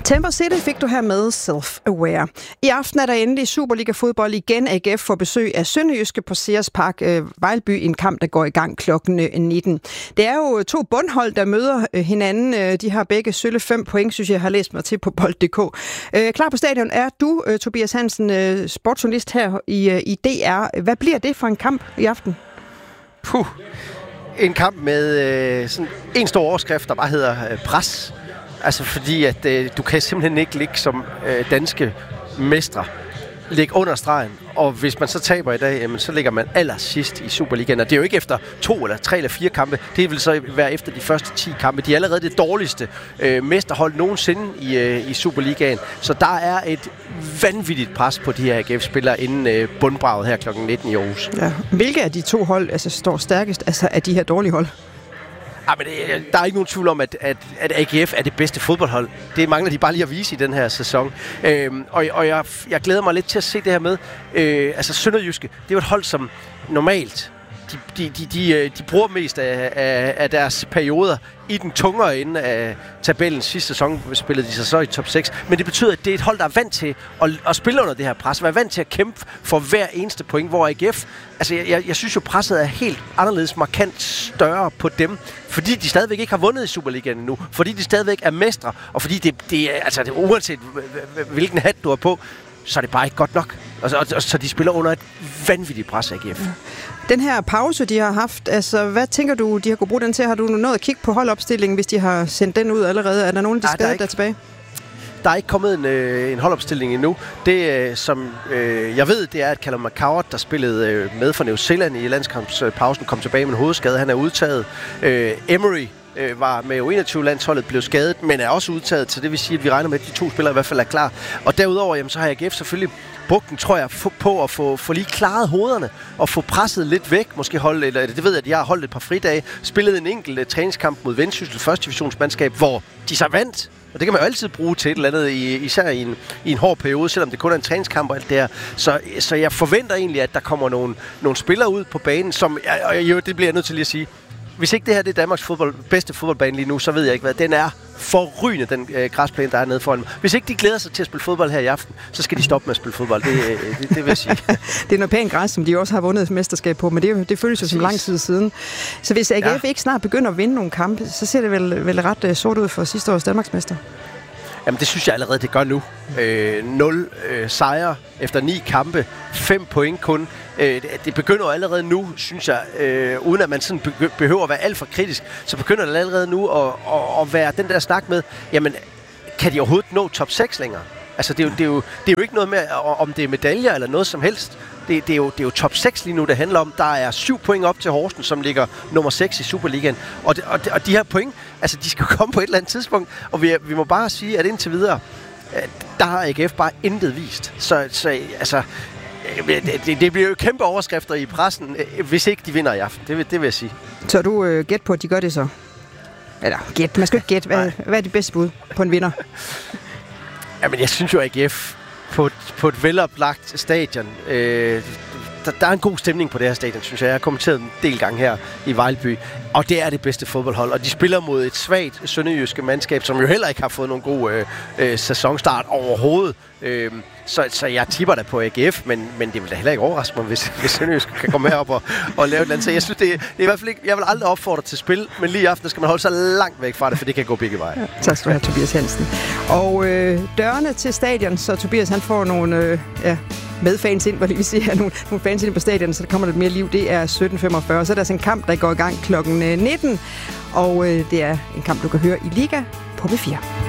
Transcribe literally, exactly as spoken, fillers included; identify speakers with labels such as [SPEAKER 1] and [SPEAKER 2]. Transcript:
[SPEAKER 1] Temper City fik du her med Self-Aware. I aften er der endelig Superliga-fodbold igen. A G F får besøg af Sønderjyske på Sears Park, øh, Vejlby, en kamp, der går i gang klokken nitten. Det er jo to bundhold, der møder øh, hinanden. De har begge sølle fem point, synes jeg, har læst mig til på bold punktum d k. Øh, klar på stadion er du, øh, Tobias Hansen, øh, sportsjournalist her i, øh, i D R. Hvad bliver det for en kamp i aften?
[SPEAKER 2] Puh. En kamp med øh, sådan en stor overskrift, der bare hedder øh, pres. Altså fordi, at øh, du kan simpelthen ikke ligge som øh, danske mestre, ligge under stregen. Og hvis man så taber i dag, jamen, så ligger man allersidst i Superligaen. Og det er jo ikke efter to eller tre eller fire kampe. Det vil så være efter de første ti kampe. De er allerede det dårligste øh, mesterhold nogensinde i, øh, i Superligaen. Så der er et vanvittigt pres på de her A G F-spillere inden øh, bundbraget her klokken nitten i Aarhus. Ja.
[SPEAKER 1] Hvilke af de to hold altså, står stærkest altså, af de her dårlige hold?
[SPEAKER 2] Ja, men det, der er ikke nogen tvivl om, at, at, at A G F er det bedste fodboldhold. Det mangler de bare lige at vise i den her sæson. Øhm, og og jeg, jeg glæder mig lidt til at se det her med. Øh, altså Sønderjyske, det er jo et hold, som normalt de, de, de, de, de bruger mest af, af, af deres perioder i den tungere ende af tabellen. Sidste sæson spillede de sig så i top seks. Men det betyder, at det er et hold, der er vant til at, at spille under det her pres. Være vant til at kæmpe for hver eneste point, hvor A G F... Altså, jeg, jeg synes jo, presset er helt anderledes markant større på dem, fordi de stadigvæk ikke har vundet i Superligaen endnu. Fordi de stadigvæk er mestre. Og fordi det, det er... Altså, det, uanset hvilken hat du har på, så er det bare ikke godt nok. Altså, og, og, så de spiller under et vanvittigt pres, A G F.
[SPEAKER 1] Den her pause, de har haft, altså hvad tænker du, de har kunnet bruge den til? Har du nået at kigge på holdopstillingen, hvis de har sendt den ud allerede? Er der nogen af de
[SPEAKER 2] Ej,
[SPEAKER 1] skadede,
[SPEAKER 2] der,
[SPEAKER 1] der er tilbage?
[SPEAKER 2] Der er ikke kommet en, øh, en holdopstilling endnu. Det, øh, som øh, jeg ved, det er, at Callum McCowart, der spillede øh, med for New Zealand i landskampspausen, kom tilbage med en hovedskade. Han er udtaget. Øh, Emery øh, var med U enogtyve-landsholdet, blev skadet, men er også udtaget, så det vil sige, at vi regner med, at de to spillere i hvert fald er klar. Og derudover, jamen, så har A G F selvfølgelig brugt den, tror jeg, på at få, få lige klaret hovederne og få presset lidt væk. Måske holde, eller det ved jeg, at jeg har holdt et par fridage, spillet en enkelt uh, træningskamp mod Vendsyssel, første divisionsmandskab, hvor de så vandt. Og det kan man jo altid bruge til et eller andet, især i en, i en hård periode, selvom det kun er en træningskamp og alt det her. Så, så jeg forventer egentlig, at der kommer nogle, nogle spillere ud på banen, som, og jo, det bliver jeg nødt til lige at sige, hvis ikke det her det er Danmarks fodbold, bedste fodboldbane lige nu, så ved jeg ikke hvad. Den er forrygende, den øh, græsplæne, der er nede foran mig. Hvis ikke de glæder sig til at spille fodbold her i aften, så skal de stoppe med at spille fodbold. Det, øh, det, det vil jeg sige.
[SPEAKER 1] Det er noget pænt græs, som de også har vundet et mesterskab på, men det, det føles jo som lang tid siden. Så hvis A G F ja. ikke snart begynder at vinde nogle kampe, så ser det vel, vel ret uh, sort ud for sidste års Danmarksmester.
[SPEAKER 2] Jamen det synes jeg allerede, det gør nu. Øh, nul øh, sejre efter ni kampe, fem point kun. Øh, det begynder allerede nu, synes jeg, øh, uden at man sådan be- behøver at være alt for kritisk, så begynder det allerede nu at, at, at være den der snak med, jamen kan de overhovedet nå top seks længere? Altså det er, jo, det, er jo, det er jo ikke noget med, om det er medaljer eller noget som helst. Det, det, er jo, det er jo top seks lige nu, det handler om. Der er syv point op til Horsens, som ligger nummer seks i Superligaen. Og, det, og, det, og de her point, altså de skal komme på et eller andet tidspunkt. Og vi, vi må bare sige, at indtil videre, der har A G F bare intet vist. Så, så altså, det, det bliver jo kæmpe overskrifter i pressen, hvis ikke de vinder i aften. Det, det vil jeg sige.
[SPEAKER 1] Så du øh, gæt på, at de gør det så? Eller gæt, man skal ikke gætte. Hvad, hvad er det bedste bud på en vinder?
[SPEAKER 2] Jamen, jeg synes jo, A G F på et, på et veloplagt stadion, øh, der, der er en god stemning på det her stadion, synes jeg. Jeg har kommenteret en del gange her i Vejlby, og det er det bedste fodboldhold. Og de spiller mod et svagt sønderjyske mandskab, som jo heller ikke har fået nogen god øh, øh, sæsonstart overhovedet. Øh, så, så jeg tipper da på A G F, men, men det vil da heller ikke overraske mig, hvis, hvis Sønderjysk kan komme herop og, og lave et eller andet. Så jeg synes, det, det er i hvert fald ikke, jeg vil aldrig opfordre til spil, men lige i aften skal man holde sig langt væk fra det, for det kan gå begge veje.
[SPEAKER 1] Ja, tak skal du have, Tobias Hansen. Og øh, dørene til stadion, så Tobias han får nogle øh, ja, medfans ind, hvor det vil sige, at nogle, nogle fans ind på stadion, så der kommer lidt mere liv. Det er sytten femogfyrre, så er der altså en kamp, der går i gang klokken nitten, og øh, det er en kamp, du kan høre i Liga på B fire.